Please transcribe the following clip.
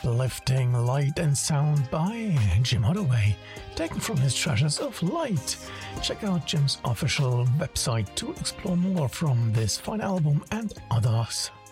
uplifting light and sound by Jim Holloway, taken from his Treasures of Light. Check out Jim's official website to explore more from this fine album and others.